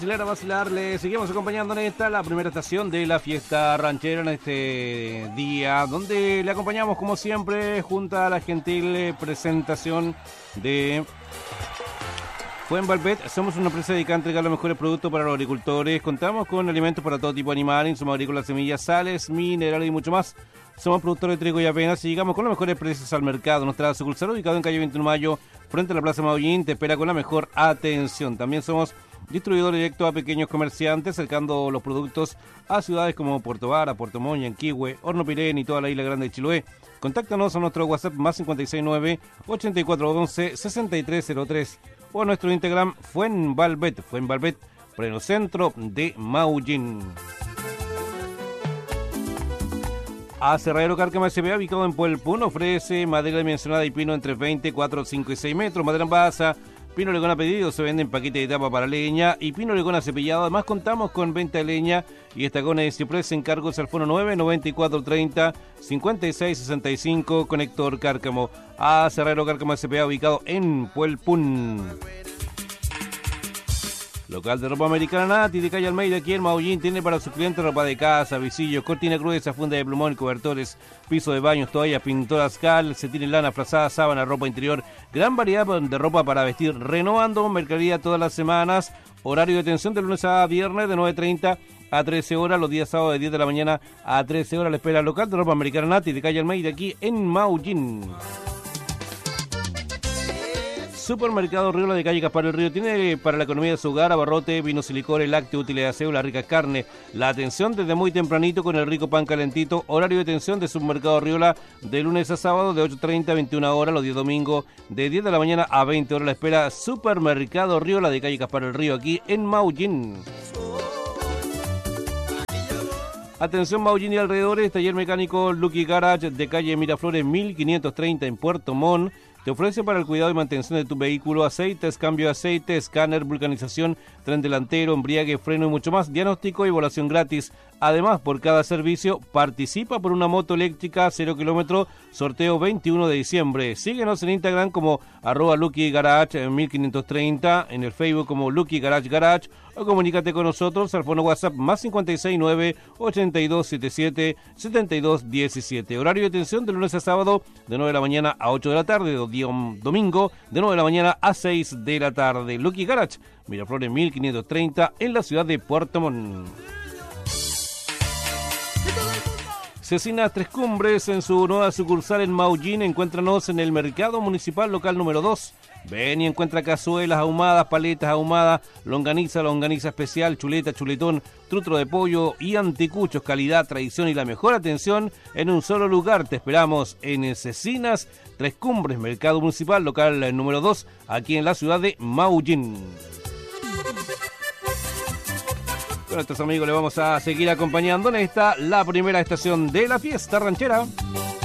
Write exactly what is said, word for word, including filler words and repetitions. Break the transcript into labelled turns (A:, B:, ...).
A: vacilar, a vacilar. Le seguimos acompañando en esta, la primera estación de la fiesta ranchera en este día, donde le acompañamos como siempre junto a la gentil presentación de Fuenvalvet. Somos una empresa dedicada a entregar los mejores productos para los agricultores. Contamos con alimentos para todo tipo de animales, insumos agrícolas, semillas, sales, minerales y mucho más. Somos productores de trigo y avenas y llegamos con los mejores precios al mercado. Nuestra sucursal ubicada en calle veintiuno de mayo, frente a la Plaza Maullín, te espera con la mejor atención. También somos distribuidor directo a pequeños comerciantes, acercando los productos a ciudades como Puerto Vara, Puerto Montt, Yanquihue, Horno Pirén y toda la isla grande de Chiloé. Contáctanos a nuestro WhatsApp más cinco seis nueve, ocho cuatro uno uno, seis tres cero tres o a nuestro Instagram Fuenvalvet, Fuenvalvet, pleno centro de Maullín. Aserradero Cárcamo S P A, ubicado en Puelpún, ofrece madera dimensionada y pino entre veinte, cuatro, cinco y seis metros, madera en basa, pino legón a pedido, se vende en paquete de tapa para leña y pino legón acepillado. Además contamos con venta de leña y estacones de ciprés. Encargos al fono nueve, noventa y cuatro, treinta, cincuenta y seis, sesenta y cinco, Conector Cárcamo. Aserradero Cárcamo S P A, ubicado en Puelpún. Local de ropa americana Nati de calle Almeida, aquí en Maullín, tiene para sus clientes ropa de casa, visillos, cortina gruesa, funda de plumón, cobertores, piso de baños, toallas, pinturas cal, cetín en lana, frazada, sábana, ropa interior, gran variedad de ropa para vestir, renovando mercadería todas las semanas, horario de atención de lunes a viernes de nueve treinta a trece horas, los días sábados de diez de la mañana a trece horas, la espera local de ropa americana Nati de calle Almeida, aquí en Maullín. Supermercado Riola de calle Caspar del Río tiene para la economía de su hogar abarrote, vinos y licores, lácteos, útiles de aseo, la rica carne. La atención desde muy tempranito con el rico pan calentito. Horario de atención de Supermercado Riola de lunes a sábado de ocho treinta a veintiuna horas, los días domingos de diez de la mañana a veinte horas. La espera Supermercado Riola de calle Caspar del Río, aquí en Maullín. Atención Maullín y alrededores, taller mecánico Lucky Garage de calle Miraflores mil quinientos treinta en Puerto Montt. Te ofrece para el cuidado y mantención de tu vehículo aceites, cambio de aceite, escáner, vulcanización, tren delantero, embriague, freno y mucho más. Diagnóstico y evaluación gratis. Además, por cada servicio, participa por una moto eléctrica cero kilómetros, sorteo veintiuno de diciembre. Síguenos en Instagram como arroba Lucky Garage mil quinientos treinta, en el Facebook como Lucky Garage Garage, o comunícate con nosotros al fono WhatsApp más cinco seis nueve, ocho dos siete siete, siete dos uno siete. Horario de atención de lunes a sábado de nueve de la mañana a ocho de la tarde, día domingo de nueve de la mañana a seis de la tarde. Lucky Garage, Miraflores mil quinientos treinta en la ciudad de Puerto Montt. Cecinas Tres Cumbres en su nueva sucursal en Maullín. Encuéntranos en el Mercado Municipal Local número dos. Ven y encuentra cazuelas ahumadas, paletas ahumadas, longaniza, longaniza especial, chuleta, chuletón, trutro de pollo y anticuchos. Calidad, tradición y la mejor atención en un solo lugar. Te esperamos en Cecinas Tres Cumbres, Mercado Municipal Local número dos, aquí en la ciudad de Maullín. Con nuestros amigos le vamos a seguir acompañando en esta, la primera estación de la fiesta ranchera.